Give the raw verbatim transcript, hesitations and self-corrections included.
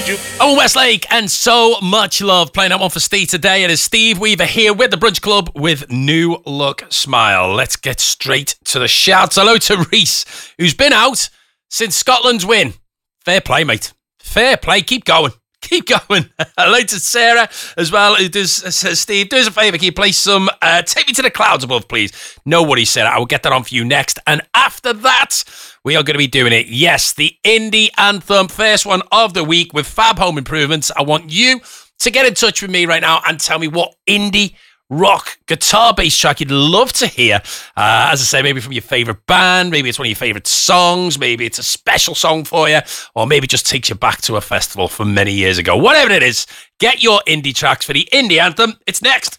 Oh, Westlake, and so much love playing that one for Steve today. It is Steve Weaver here with the Brunch Club with New Look Smile. Let's get straight to the shouts. Hello to Reese, who's been out since Scotland's win. Fair play, mate. Fair play. Keep going. Keep going. Hello to Sarah as well, who does, says, Steve, do us a favour, can you play some uh, Take Me to the Clouds Above, please? No worries, Sarah. I will get that on for you next. And after that, we are going to be doing it. Yes, the indie anthem, first one of the week with Fab Home Improvements. I want you to get in touch with me right now and tell me what indie rock guitar-based track you'd love to hear. Uh, as I say, maybe from your favourite band, maybe it's one of your favourite songs, maybe it's a special song for you, or maybe just takes you back to a festival from many years ago. Whatever it is, get your indie tracks for the indie anthem. It's next.